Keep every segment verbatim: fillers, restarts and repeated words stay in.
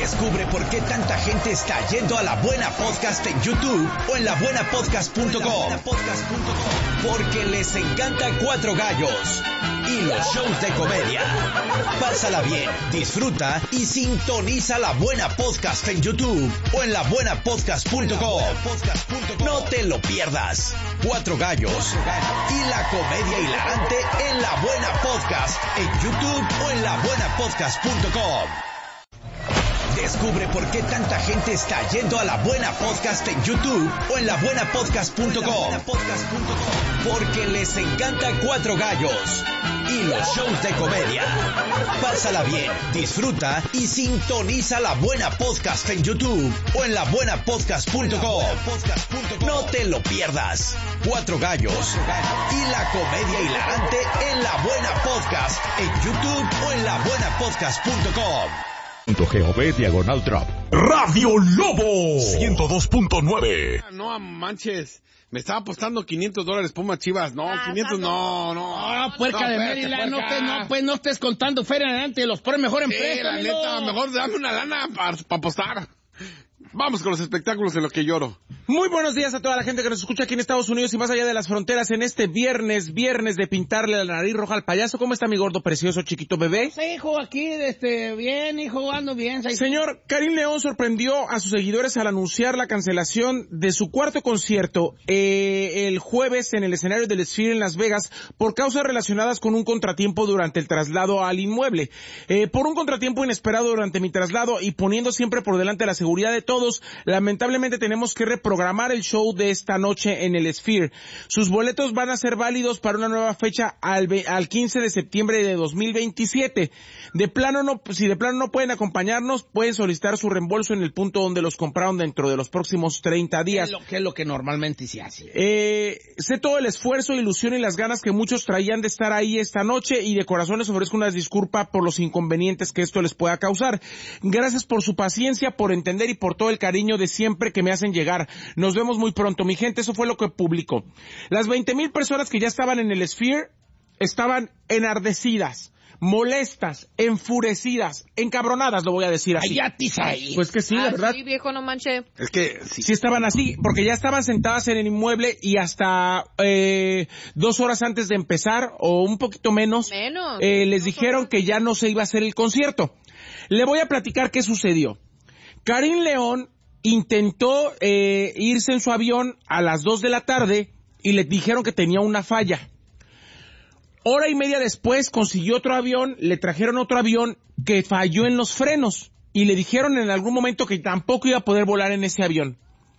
Descubre por qué tanta gente está yendo a La Buena Podcast en YouTube o en la buena podcast punto com. Porque les encanta Cuatro Gallos y los shows de comedia. Pásala bien, disfruta y sintoniza La Buena Podcast en YouTube o en la buena podcast punto com. No te lo pierdas. Cuatro Gallos y la comedia hilarante en La Buena Podcast en YouTube o en la buena podcast punto com. Descubre por qué tanta gente está yendo a La Buena Podcast en YouTube o en la buena podcast punto com. Porque les encanta Cuatro Gallos y los shows de comedia. Pásala bien, disfruta y sintoniza La Buena Podcast en YouTube o en la buena podcast punto com. No te lo pierdas. Cuatro Gallos y la comedia hilarante en La Buena Podcast en YouTube o en la buena podcast punto com. .gov diagonal trap. Radio Lobo ciento dos punto nueve. No manches, me estaba apostando quinientos dólares Puma Chivas. No, ah, quinientos no, no. Ah, puerca no, de Maryland, no, te, no, pues no estés contando feria adelante, los pones mejor en sí, precio. La neta, mejor dame una lana para pa apostar. Vamos con los espectáculos en los que lloro. Muy buenos días a toda la gente que nos escucha aquí en Estados Unidos y más allá de las fronteras en este viernes, viernes de pintarle la nariz roja al payaso. ¿Cómo está mi gordo, precioso, chiquito bebé? Sí, hijo, aquí, este, bien, hijo, ando bien. Sí. Señor, Karim León sorprendió a sus seguidores al anunciar la cancelación de su cuarto concierto eh, el jueves en el escenario del Sphere en Las Vegas por causas relacionadas con un contratiempo durante el traslado al inmueble. Eh, por un contratiempo inesperado durante mi traslado y poniendo siempre por delante la seguridad de todos, lamentablemente tenemos que reprogramar el show de esta noche en el Sphere. Sus boletos van a ser válidos para una nueva fecha al, al quince de septiembre de dos mil veintisiete. De plano no, si de plano no pueden acompañarnos, pueden solicitar su reembolso en el punto donde los compraron dentro de los próximos treinta días. ¿Qué es lo, qué es lo que normalmente se hace? Eh, sé todo el esfuerzo, ilusión y las ganas que muchos traían de estar ahí esta noche y de corazón les ofrezco una disculpa por los inconvenientes que esto les pueda causar. Gracias por su paciencia, por entender y por todo el cariño de siempre que me hacen llegar. Nos vemos muy pronto, mi gente. Eso fue lo que publicó. Las veinte mil personas que ya estaban en el Sphere estaban enardecidas, molestas, enfurecidas, encabronadas, lo voy a decir así. Ay, pues que sí, ah, la verdad. Sí, viejo, no manche. Es que sí. sí estaban así, porque ya estaban sentadas en el inmueble y hasta eh, dos horas antes de empezar, o un poquito menos, menos eh, les dijeron que ya no se iba a hacer el concierto. Le voy a platicar qué sucedió. Karim León intentó eh, irse en su avión a las dos de la tarde y le dijeron que tenía una falla. Hora y media después consiguió otro avión, le trajeron otro avión que falló en los frenos y le dijeron en algún momento que tampoco iba a poder volar en ese avión.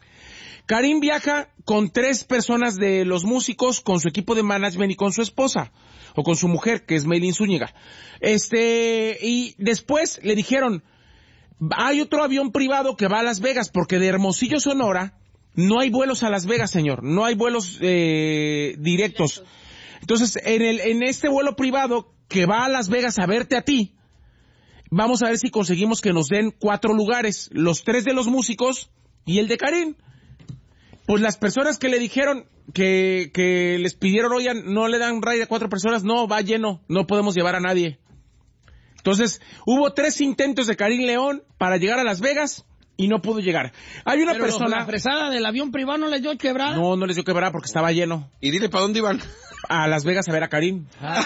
Karim viaja con tres personas de los músicos, con su equipo de management y con su esposa, o con su mujer, que es Maylin Zúñiga. Este, y después le dijeron, hay otro avión privado que va a Las Vegas, porque de Hermosillo, Sonora, no hay vuelos a Las Vegas, señor. No hay vuelos eh, directos. Entonces, en el en este vuelo privado que va a Las Vegas a verte a ti, vamos a ver si conseguimos que nos den cuatro lugares. Los tres de los músicos y el de Karim. Pues las personas que le dijeron que, que les pidieron, oigan, no le dan ride a cuatro personas, no, va lleno, no podemos llevar a nadie. Entonces, hubo tres intentos de Karim León para llegar a Las Vegas y no pudo llegar. Hay una Pero persona... ¿La fresada del avión privado no les dio quebrada? No, no les dio quebrada porque estaba lleno. Y dile, ¿para dónde iban? A Las Vegas a ver a Karim. La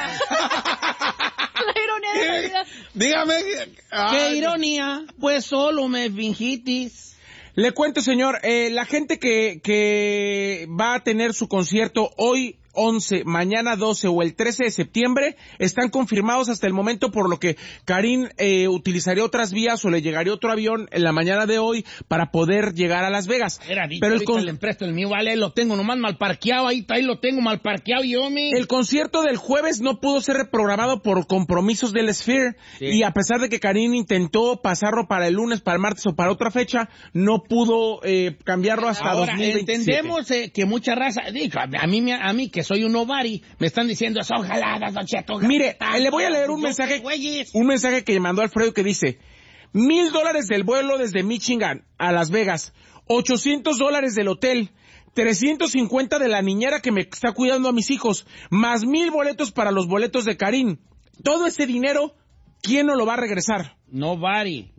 ironía de la vida. Dígame. Ay, ¡qué ironía! Pues solo me fingitis. Le cuento, señor, eh, la gente que, que va a tener su concierto hoy once, mañana doce o el trece de septiembre están confirmados hasta el momento, por lo que Karim eh, utilizaría otras vías o le llegaría otro avión en la mañana de hoy para poder llegar a Las Vegas. Era dicho, pero el con... le empresto el mío, vale, lo tengo nomás mal parqueado, ahí, ahí lo tengo mal parqueado yo, mi. El concierto del jueves no pudo ser reprogramado por compromisos del Sphere, sí. Y a pesar de que Karim intentó pasarlo para el lunes, para el martes o para otra fecha, no pudo eh, cambiarlo hasta Ahora, dos mil veintisiete. Entendemos eh, que mucha raza, digo, a mí, a mí que soy un nobody, me están diciendo, son jaladas, don Cheto. Mire, le voy a leer un mensaje, un mensaje que mandó Alfredo que dice, mil dólares del vuelo desde Michigan a Las Vegas, ochocientos dólares del hotel, trescientos cincuenta de la niñera que me está cuidando a mis hijos, más mil boletos para los boletos de Karim. Todo ese dinero, ¿quién no lo va a regresar? Nobody.